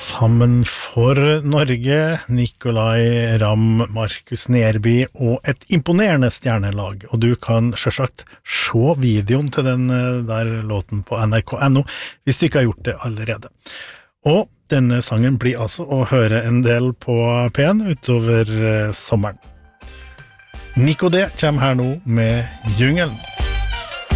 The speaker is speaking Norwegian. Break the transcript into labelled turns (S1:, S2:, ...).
S1: Sammen for Norge, Nicolai Ramm, Markus Nerby og et imponerende stjernelag. Og du kan selvsagt se videoen til den der låten på NRK.no hvis du ikke har gjort det allerede. Og denne sangen blir altså å høre en del på P1 utover sommeren. Nico D kommer her nå med Jungelen.